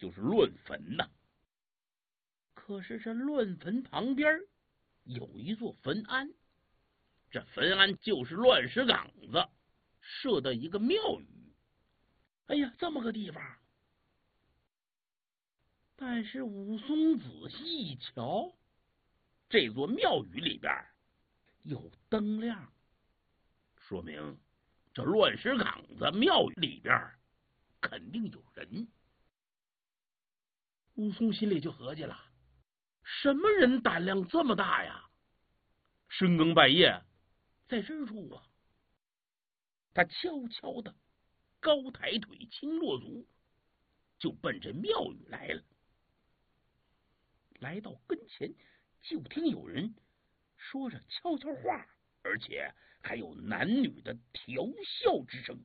就是乱坟呐。可是这乱坟旁边有一座坟庵，这坟庵就是乱石岗子设的一个庙宇。哎呀，这么个地方。但是武松仔细一瞧，这座庙宇里边有灯亮，说明这乱石岗子庙宇里边肯定有人。武松心里就合计了，什么人胆量这么大呀？深更半夜在这住啊！他悄悄的高抬腿，轻落足，就奔这庙宇来了。来到跟前，就听有人说着悄悄话，而且还有男女的调笑之声。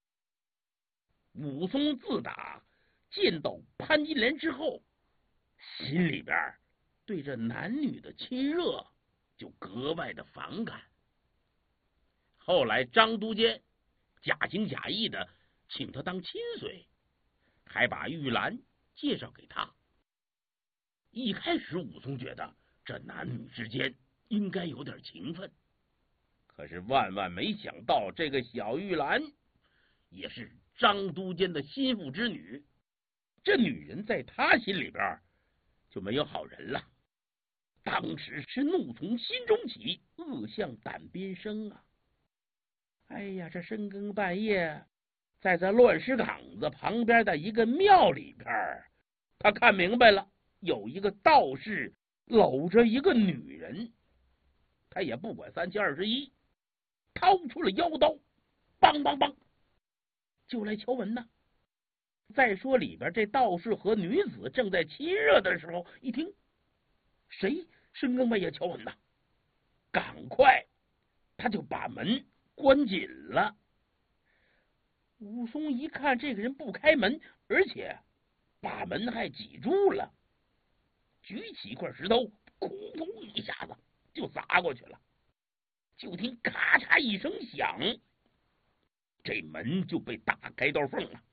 武松自打见到潘金莲之后，心里边对这男女的亲热就格外的反感。后来张都监假情假意的请他当亲随，还把玉兰介绍给他。一开始武松觉得这男女之间应该有点情分，可是万万没想到这个小玉兰也是张都监的心腹之女，这女人在他心里边就没有好人了。当时是怒从心中起，恶向胆边生啊！哎呀，这深更半夜在这乱石岗子旁边的一个庙里边，他看明白了，有一个道士搂着一个女人。他也不管三七二十一，掏出了腰刀，梆梆梆就来敲门呢。再说里边这道士和女子正在亲热的时候，一听谁深更半夜敲门呢，赶快他就把门关紧了。武松一看这个人不开门，而且把门还挤住了，举起一块石头，哐咚一下子就砸过去了。就听咔嚓一声响，这门就被打开道缝了。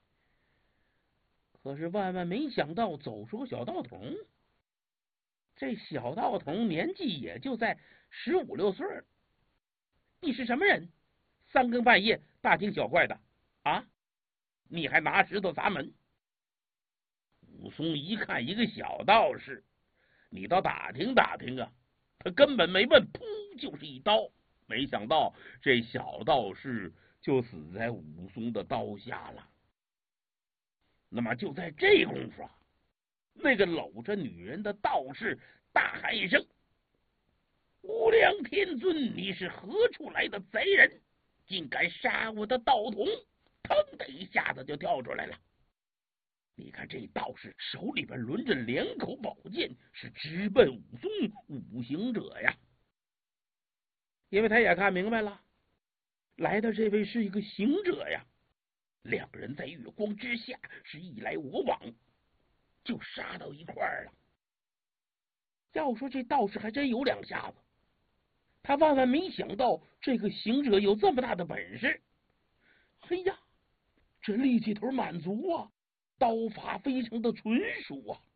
可是万万没想到，走出个小道童。这小道童年纪也就在15、16岁。你是什么人？三更半夜大惊小怪的啊！你还拿石头砸门？武松一看一个小道士，你倒打听打听啊！他根本没问，噗就是一刀。没想到这小道士就死在武松的刀下了。那么就在这功夫啊，那个搂着女人的道士大喊一声：“无量天尊，你是何处来的贼人？竟敢杀我的道童！”腾的一下子就跳出来了。你看这道士手里边抡着2口宝剑，是直奔武松五行者呀。因为他也看明白了，来的这位是一个行者呀。两个人在月光之下是一来我往，就杀到一块儿了。要说这道士还真有2下子，他万万没想到这个行者有这么大的本事。嘿呀，这力气头满足啊，刀法非常的纯熟啊。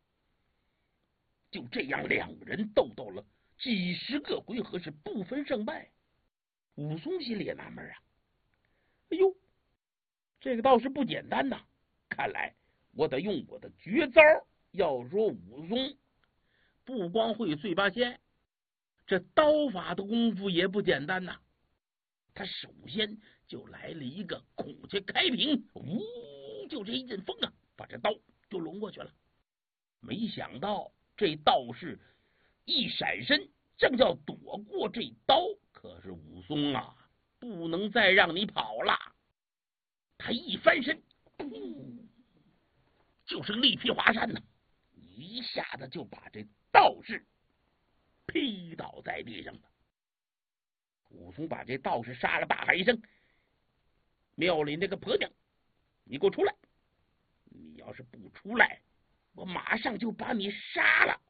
就这样2个人斗到了几10个回合，是不分胜败。武松心里也纳闷啊，哎呦，这个倒是不简单呐！看来我得用我的绝招。要说武松不光会碎八仙，这刀法的功夫也不简单呐。他首先就来了一个孔雀开屏，呜，就这一阵风啊，把这刀就抡过去了。没想到这道士一闪身，正要躲过这刀，可是武松啊，不能再让你跑了。他一翻身，就是个力劈华山呢，一下子就把这道士劈倒在地上了。武松把这道士杀了，大喊一声：“庙里那个婆娘，你给我出来！你要是不出来，我马上就把你杀了。”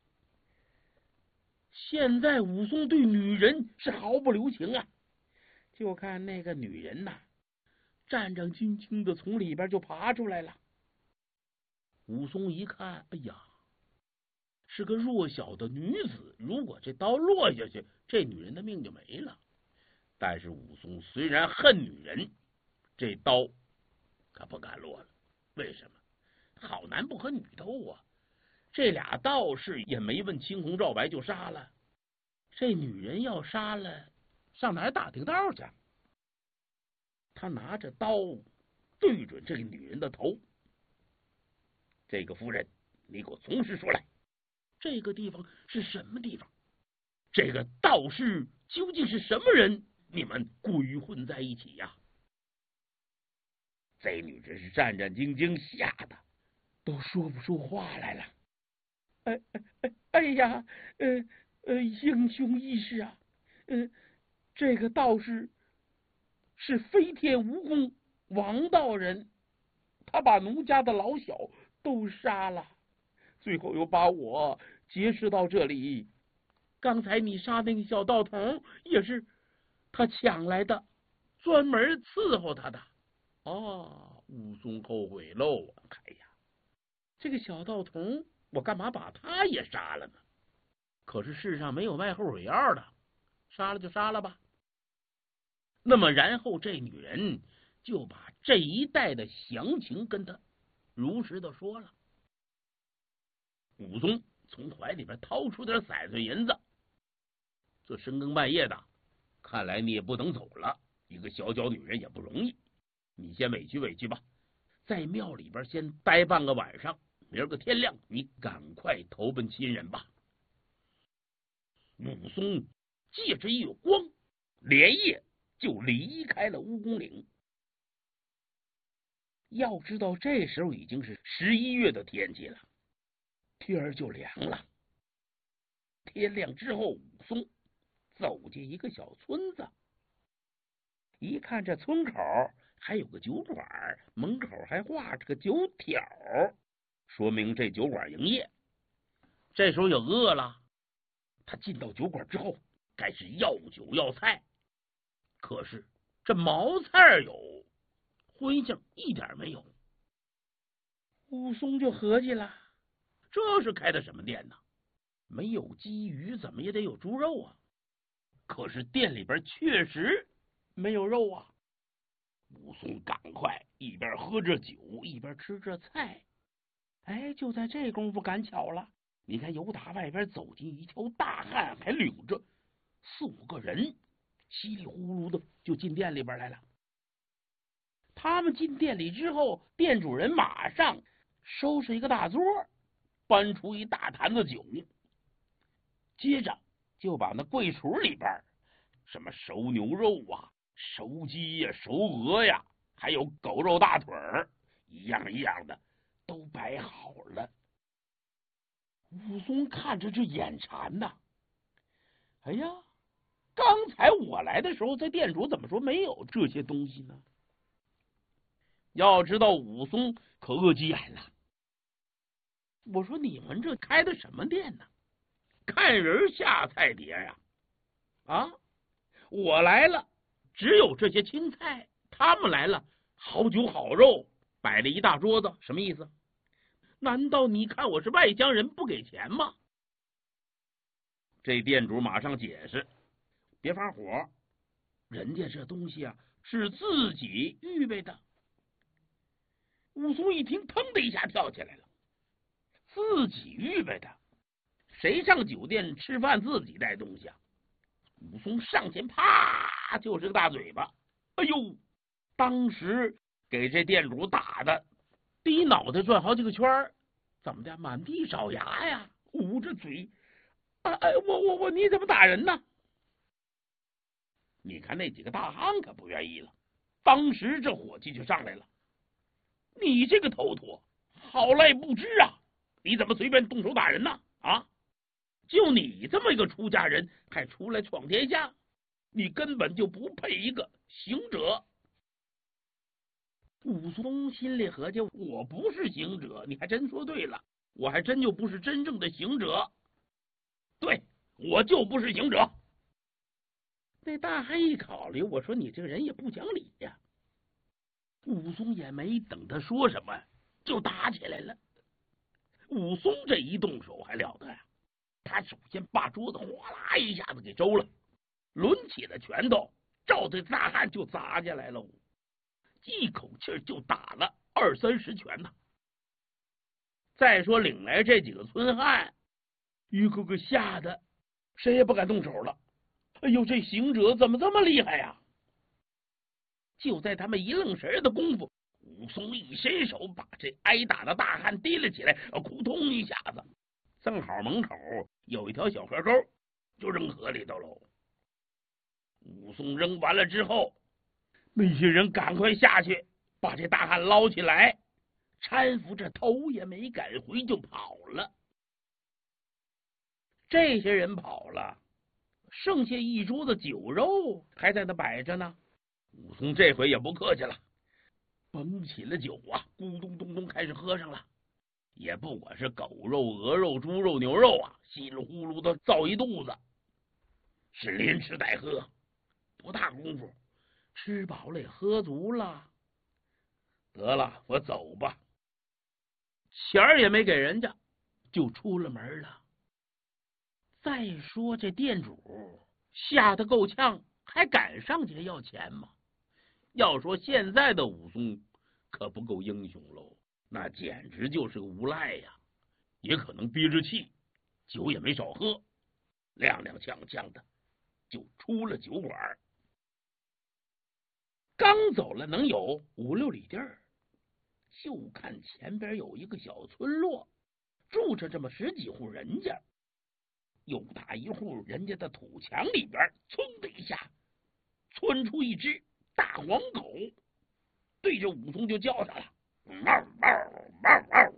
现在武松对女人是毫不留情啊！就看那个女人呐，战战兢兢的从里边就爬出来了。 武松一看，哎呀，是个弱小的女子，如果这刀落下去，这女人的命就没了。但是武松虽然恨女人，这刀可不敢落了。为什么？好男不和女斗啊！这俩道士也没问青红皂白就杀了，这女人要杀了，上哪儿打听道去？他拿着刀对准这个女人的头，这个夫人，你给我从实说来，这个地方是什么地方？这个道士究竟是什么人？你们鬼混在一起呀！这女真是战战兢兢，吓得都说不出话来了。哎呀，英雄义士啊，这个道士是飞天蜈蚣王道人，他把奴家的老小都杀了，最后又把我劫持到这里。刚才你杀那个小道童也是他抢来的，专门伺候他的。哦，武松后悔喽！哎呀，这个小道童，我干嘛把他也杀了呢？可是世上没有卖后悔药的，杀了就杀了吧。那么然后这女人就把这一带的详情跟他如实的说了。武松从怀里边掏出点散碎银子，这深更半夜的，看来你也不能走了，一个小小女人也不容易，你先委屈委屈吧，在庙里边先待半个晚上，明儿个天亮你赶快投奔亲人吧。武松借着一光，连夜就离开了蜈蚣岭。要知道这时候已经是11月的天气了，天儿就凉了。天亮之后，武松走进一个小村子，一看这村口还有个酒馆，门口还画着个酒条，说明这酒馆营业。这时候也饿了，他进到酒馆之后，开始要酒要菜，可是这毛菜有，荤腥一点没有。武松就合计了，这是开的什么店呢？没有鸡鱼怎么也得有猪肉啊，可是店里边确实没有肉啊。武松赶快一边喝着酒一边吃着菜。哎，就在这功夫赶巧了，你看由打外边走进一条大汉，还领着4、5个人，稀里呼噜的就进店里边来了。他们进店里之后，店主人马上收拾一个大桌，搬出一大坛子酒，接着就把那柜橱里边什么熟牛肉啊、熟鸡呀、熟鹅呀，还有狗肉大腿儿，一样一样的都摆好了。武松看着这眼馋呐，哎呀，刚才我来的时候，这店主怎么说没有这些东西呢？要知道武松可饿急眼了，我说你们这开的什么店呢？看人下菜碟呀！啊，我来了，只有这些青菜；他们来了，好酒好肉，摆了一大桌子，什么意思？难道你看我是外乡人不给钱吗？这店主马上解释，别发火，人家这东西啊是自己预备的。武松一听，腾的一下跳起来了，自己预备的？谁上酒店吃饭自己带东西啊？武松上前啪就是个大嘴巴，哎呦！当时给这店主打的低脑袋转好几个圈，怎么的？满地找牙呀，捂着嘴。我你怎么打人呢？你看那几个大汉可不愿意了，当时这火气就上来了。你这个头陀，好赖不知啊！你怎么随便动手打人呢？啊！就你这么一个出家人，还出来闯天下，你根本就不配一个行者。武松心里合计，我不是行者，你还真说对了，我还真就不是真正的行者。对，我就不是行者。那大汉一考虑，我说你这个人也不讲理呀。武松也没等他说什么，就打起来了。 武松这一动手还了得呀！他首先把桌子哗啦一下子给周了，抡起了拳头，照对大汉就砸下来了，一口气就打了20-30拳呢。再说领来这几个村汉，一个个吓得谁也不敢动手了。哎呦，这行者怎么这么厉害呀？就在他们一愣神的功夫，武松一伸手把这挨打的大汉提了起来，扑通一下子，正好门口有一条小河沟，就扔河里头喽。武松扔完了之后，那些人赶快下去把这大汉捞起来，搀扶着头也没敢回就跑了。这些人跑了，剩下一桌子酒肉还在那摆着呢。武松这回也不客气了，绷起了酒啊，咕咚咚咚开始喝上了。也不管是狗肉、鹅肉、猪肉、牛肉啊，稀里呼噜的造一肚子，是连吃带喝，不大功夫，吃饱了也喝足了。得了，我走吧。钱儿也没给人家，就出了门了。再说这店主吓得够呛，还敢上街要钱吗？要说现在的武松可不够英雄喽，那简直就是个无赖呀！也可能憋着气，酒也没少喝，踉踉跄跄的就出了酒馆。刚走了能有5-6里地儿，就看前边有一个小村落，住着这么10几户人家。有大一户人家的土墙里边，噌的一下窜出一只大黄狗，对着武松就叫上了，嗷嗷嗷嗷。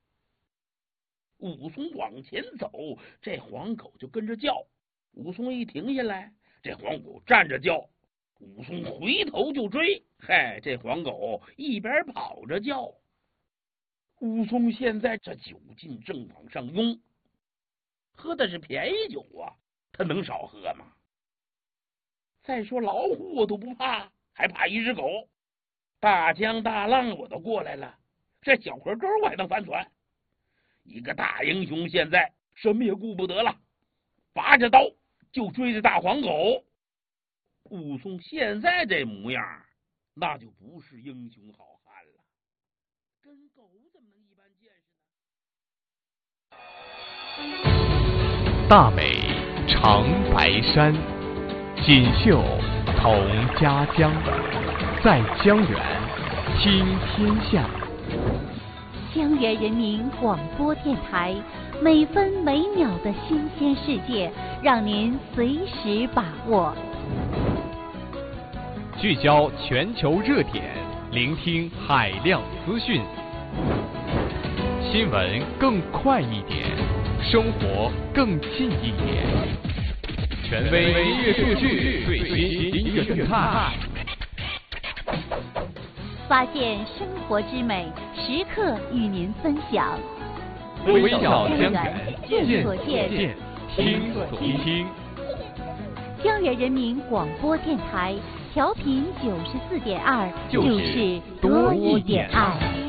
武松往前走，这黄狗就跟着叫。武松一停下来，这黄狗站着叫。武松回头就追，嗨，这黄狗一边跑着叫。武松现在这酒劲正往上涌，喝的是便宜酒啊，他能少喝吗？再说老虎我都不怕，还怕一只狗？大江大浪我都过来了，这小河沟我还能翻船？一个大英雄现在什么也顾不得了，拔着刀就追着大黄狗。武松现在这模样，那就不是英雄好汉了，跟狗怎么能一般见识呢？大美长白山，锦绣同家乡，在江源听天下。 江源人民广播电台，每分每秒的新鲜世界，让您随时把握。 聚焦全球热点，聆听海量资讯，新闻更快一点，生活更近一点。权威音乐数据，最新音乐动态， 发现生活之美，时刻与您分享。 微小江源， 见所见， 听所听。 江源人民广播电台，调频94.2，就是多一点爱。